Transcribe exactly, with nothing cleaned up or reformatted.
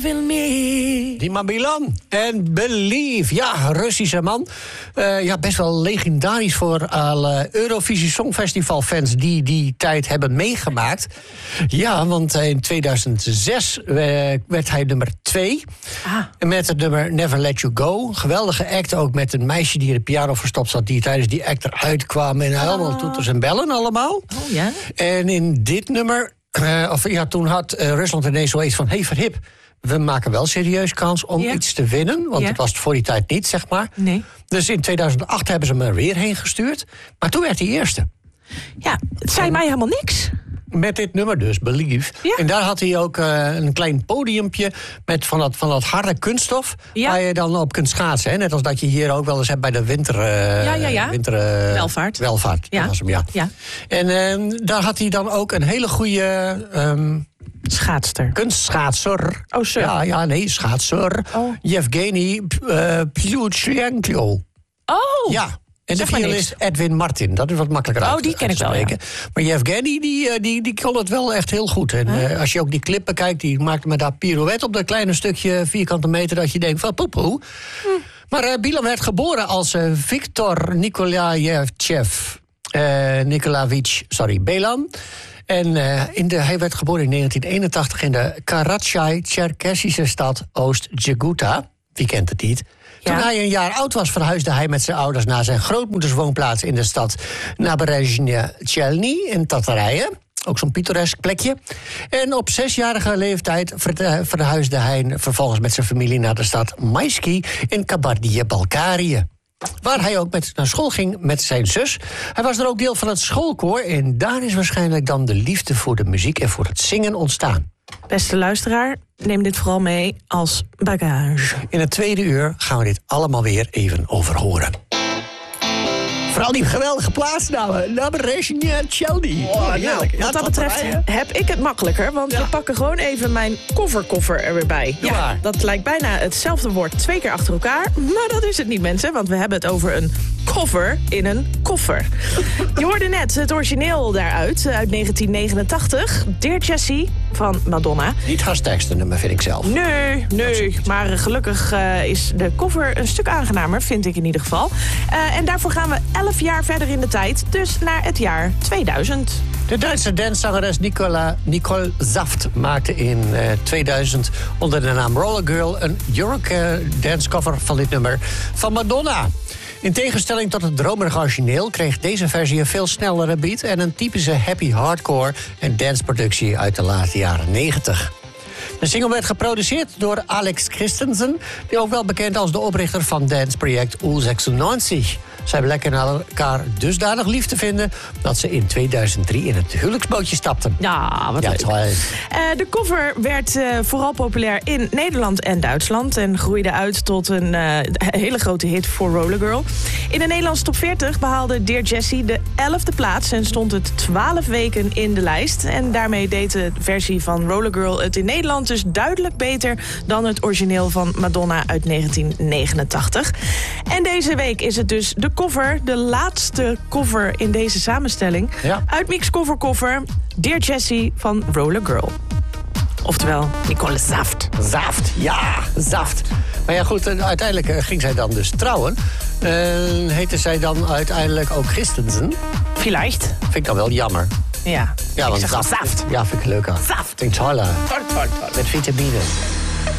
Wil meer. Dima Bilan en Believe. Ja, Russische man. Uh, ja, best wel legendarisch voor alle Eurovisie Songfestival fans die die tijd hebben meegemaakt. Ja, want in tweeduizend zes uh, werd hij nummer twee. Ah. Met het nummer Never Let You Go. Geweldige act ook met een meisje die in de piano verstopt zat, die tijdens die act eruit kwam. En helemaal oh. toeters en bellen allemaal. Oh, ja? En in dit nummer, uh, of ja, toen had uh, Rusland ineens zoiets van, hey, verhip. We maken wel serieus kans om ja. iets te winnen. Want ja. het was het voor die tijd niet, zeg maar. Nee. Dus in tweeduizend acht hebben ze hem er weer heen gestuurd. Maar toen werd hij eerste. Ja, het zei en mij helemaal niks. Met dit nummer dus, Believe. Ja. En daar had hij ook uh, een klein podiumpje met van dat, van dat harde kunststof. Ja. Waar je dan op kunt schaatsen. Hè? Net als dat je hier ook wel eens hebt bij de winter... Uh, ja, ja, ja. winter uh, welvaart. Welvaart, ja. dat was hem, ja. ja. En uh, daar had hij dan ook een hele goede... Um, Schaatster. Kunstschaatser. Oh, sir. Ja, ja, nee, schaatser. Oh. Yevgeny uh, Plyuchenko. Oh! Ja. En de violist Edwin Martin. Dat is wat makkelijker uit, oh, die ken ik wel, ja. Maar Yevgeny, die, die, die kon het wel echt heel goed. En huh? uh, als je ook die clip bekijkt, die maakte met dat pirouette op dat kleine stukje vierkante meter, dat je denkt van poepoe. Hm. Maar uh, Bilan werd geboren als uh, Viktor Nikolaevchev uh, Nikolaevich, sorry, Belan. En uh, in de, hij werd geboren in negentien eenentachtig in de Karachay-Cherkessische stad Oost-Djeguta. Wie kent het niet? Ja. Toen hij een jaar oud was, verhuisde hij met zijn ouders naar zijn grootmoeders woonplaats in de stad Naberezhny Chelny in Tatarije. Ook zo'n pittoresk plekje. En op zesjarige leeftijd verhuisde hij vervolgens met zijn familie naar de stad Maisky in Kabardije-Balkarië. Waar hij ook met naar school ging met zijn zus. Hij was er ook deel van het schoolkoor. En daar is waarschijnlijk dan de liefde voor de muziek en voor het zingen ontstaan. Beste luisteraar, neem dit vooral mee als bagage. In het tweede uur gaan we dit allemaal weer even overhoren. Vooral die geweldige plaatsnamen. Naberezhny Chelny. Oh, nou, ja, wat dat betreft heb ik het makkelijker. Want ja. we pakken gewoon even mijn coverkoffer er weer bij. Ja, dat lijkt bijna hetzelfde woord twee keer achter elkaar. Maar dat is het niet, mensen. Want we hebben het over een koffer in een koffer. Je hoorde net het origineel daaruit, uit negentien negenentachtig. Dear Jessie van Madonna. Niet hashtagste nummer, vind ik zelf. Nee, nee. Maar gelukkig uh, is de cover een stuk aangenamer, vind ik in ieder geval. Uh, en daarvoor gaan we elf jaar verder in de tijd, dus naar het jaar tweeduizend. De Duitse danszangeres Nicola, Nicole Saft maakte in uh, tweeduizend onder de naam Roller Girl een Eurodancecover van dit nummer van Madonna. In tegenstelling tot het dromerige origineel kreeg deze versie een veel snellere beat en een typische happy hardcore en danceproductie uit de late jaren negentig. De single werd geproduceerd door Alex Christensen, die ook wel bekend als de oprichter van danceproject U zesennegentig. Zij bleken elkaar dusdanig lief te vinden dat ze in tweeduizend drie in het huwelijksbootje stapten. Ja, wat ja, leuk. Uh, de cover werd uh, vooral populair in Nederland en Duitsland en groeide uit tot een uh, hele grote hit voor Roller Girl. In de Nederlandse top veertig behaalde Dear Jessie de elfde plaats en stond het twaalf weken in de lijst. En daarmee deed de versie van Roller Girl het in Nederland dus duidelijk beter dan het origineel van Madonna uit negentien negenentachtig. En deze week is het dus de cover, de laatste cover in deze samenstelling. Ja. Uit Mix Cover Cover, Dear Jessie van Roller Girl. Oftewel, Nicole Saft. Saft, ja, Saft. Maar ja, goed, uiteindelijk ging zij dan dus trouwen. Uh, heette zij dan uiteindelijk ook Christensen? Vielleicht. Vind ik dan wel jammer. Ja, ja, ik want zeg Saft. Saft. Ja, vind ik leuk aan. Saft. Vind ik tolle. Tort, tort, tort. Met vitamine.